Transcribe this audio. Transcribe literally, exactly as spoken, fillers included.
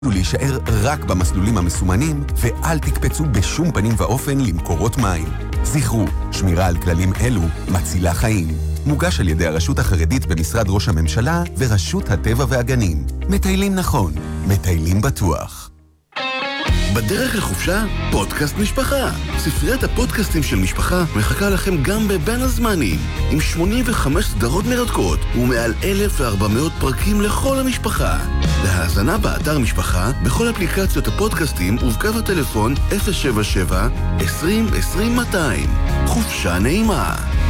ולהישאר רק במסלולים המסומנים, ואל תקפצו בשום פנים ואופן למקורות מים. זכרו, שמירה על כללים אלו מצילה חיים. מוגש על ידי הרשות החרדית במשרד ראש הממשלה ורשות הטבע והגנים. מטיילים נכון, מטיילים בטוח. בדרך לחופשה, פודקאסט משפחה. ספריית הפודקאסטים של משפחה מחכה לכם גם בבין הזמנים, עם שמונים וחמש סדרות מרתקות ומעל אלף וארבע מאות פרקים לכל המשפחה. להאזנה באתר משפחה, בכל אפליקציות הפודקאסטים ובקו הטלפון אפס שבע שבע עשרים עשרים מאתיים. חופשה נעימה.